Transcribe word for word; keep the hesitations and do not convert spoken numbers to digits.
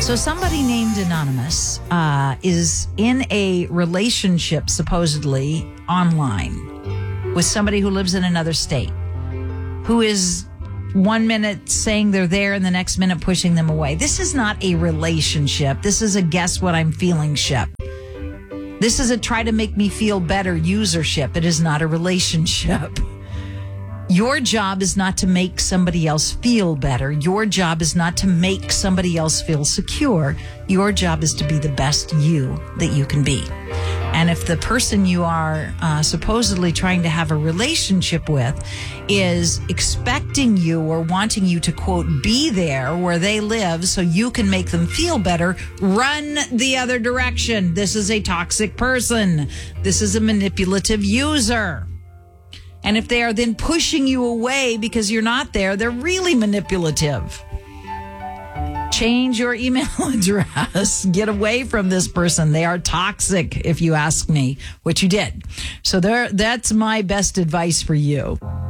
So somebody named Anonymous uh, is in a relationship, supposedly online, with somebody who lives in another state, who is one minute saying they're there and the next minute pushing them away. This is not a relationship. This is a guess what I'm feeling ship. This is a try to make me feel better usership. It is not a relationship. Your job is not to make somebody else feel better. Your job is not to make somebody else feel secure. Your job is to be the best you that you can be. And if the person you are uh, supposedly trying to have a relationship with is expecting you or wanting you to, quote, be there where they live so you can make them feel better, run the other direction. This is a toxic person. This is a manipulative user. And if they are then pushing you away because you're not there, they're really manipulative. Change your email address. Get away from this person. They are toxic, if you ask me, which you did. So there, that's my best advice for you.